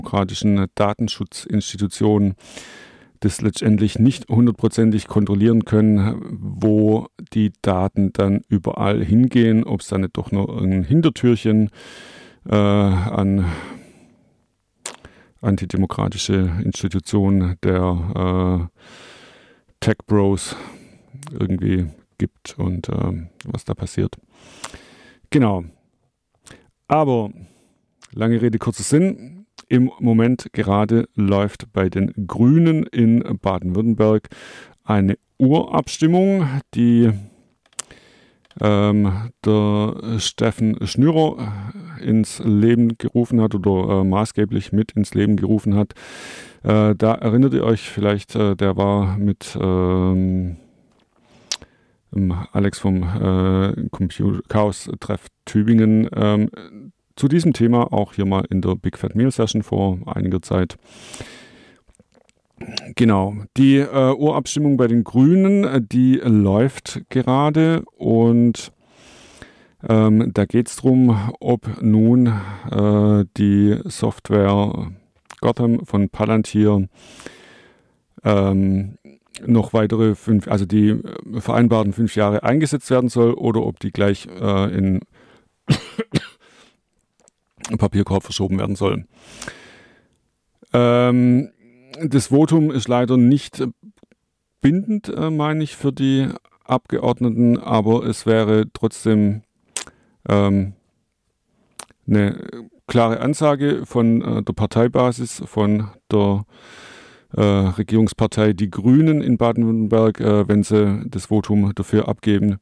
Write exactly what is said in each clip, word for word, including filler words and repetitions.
demokratischen Datenschutzinstitutionen das letztendlich nicht hundertprozentig kontrollieren können, wo die Daten dann überall hingehen, ob es da nicht doch noch ein Hintertürchen äh, an antidemokratische Institutionen der äh, Tech Bros irgendwie gibt und äh, was da passiert. Genau. Aber lange Rede, kurzer Sinn. Im Moment gerade läuft bei den Grünen in Baden-Württemberg eine Urabstimmung, die ähm, der Steffen Schnürer ins Leben gerufen hat oder äh, maßgeblich mit ins Leben gerufen hat. Äh, da erinnert ihr euch vielleicht, äh, der war mit ähm, Alex vom äh, Computer Chaos Treff Tübingen ähm, zu diesem Thema auch hier mal in der Big Fat Meal Session vor einiger Zeit. Genau, die äh, Urabstimmung bei den Grünen, die läuft gerade und ähm, da geht es darum, ob nun äh, die Software Gotham von Palantir ähm, noch weitere fünf, also die vereinbarten fünf Jahre eingesetzt werden soll oder ob die gleich äh, in Papierkorb verschoben werden soll. Ähm, das Votum ist leider nicht bindend, äh, meine ich, für die Abgeordneten, aber es wäre trotzdem ähm, eine klare Ansage von äh, der Parteibasis, von der äh, Regierungspartei Die Grünen in Baden-Württemberg, äh, wenn sie das Votum dafür abgeben,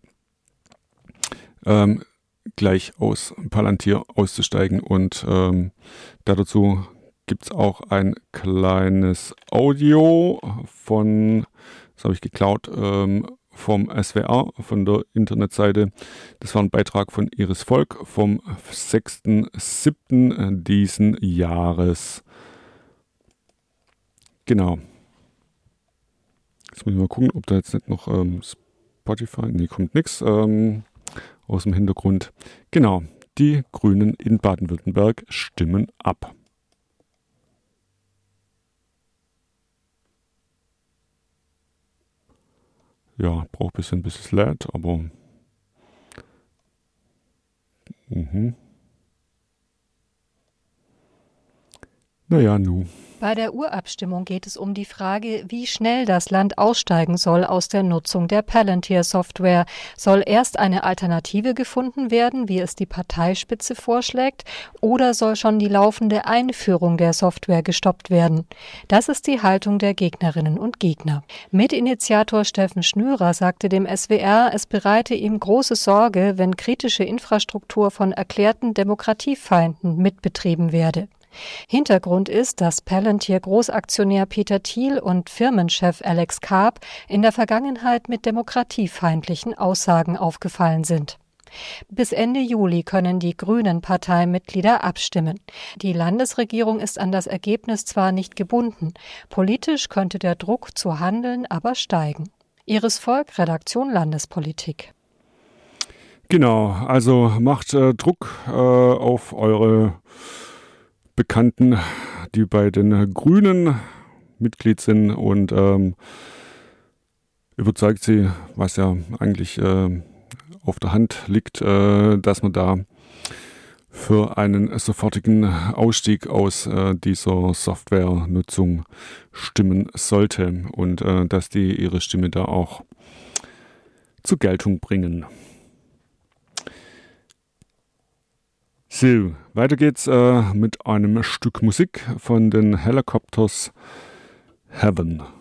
ähm, gleich aus Palantir auszusteigen. Und ähm, dazu gibt es auch ein kleines Audio von, das habe ich geklaut, ähm, vom S W R, von der Internetseite. Das war ein Beitrag von Iris Volk vom sechsten siebten diesen Jahres. Genau. Jetzt muss ich mal gucken, ob da jetzt nicht noch ähm, Spotify, nee, kommt nichts. Ähm, aus dem Hintergrund. Genau, die Grünen in Baden-Württemberg stimmen ab. Ja, braucht ein bisschen, bis es lädt, aber mhm. Naja, nu. Bei der Urabstimmung geht es um die Frage, wie schnell das Land aussteigen soll aus der Nutzung der Palantir-Software. Soll erst eine Alternative gefunden werden, wie es die Parteispitze vorschlägt, oder soll schon die laufende Einführung der Software gestoppt werden? Das ist die Haltung der Gegnerinnen und Gegner. Mitinitiator Steffen Schnürer sagte dem S W R, es bereite ihm große Sorge, wenn kritische Infrastruktur von erklärten Demokratiefeinden mitbetrieben werde. Hintergrund ist, dass Palantir-Großaktionär Peter Thiel und Firmenchef Alex Karp in der Vergangenheit mit demokratiefeindlichen Aussagen aufgefallen sind. Bis Ende Juli können die Grünen-Parteimitglieder abstimmen. Die Landesregierung ist an das Ergebnis zwar nicht gebunden, politisch könnte der Druck zu handeln aber steigen. Iris Volk, Redaktion Landespolitik. Genau, also macht äh, Druck äh, auf eure Bekannten, die bei den Grünen Mitglied sind und ähm, überzeugt sie, was ja eigentlich äh, auf der Hand liegt, äh, dass man da für einen sofortigen Ausstieg aus äh, dieser Softwarenutzung stimmen sollte und äh, dass die ihre Stimme da auch zur Geltung bringen. So, weiter geht's äh, mit einem Stück Musik von den Helicopters Heaven.